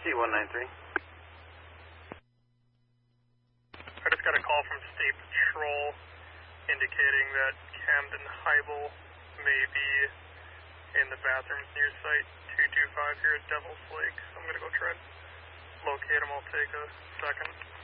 C-193. I just got a call from State Patrol indicating that Camden Heibel may be in the bathrooms near Site 225 here at Devil's Lake. I'm going to go try and locate him. I'll take a second.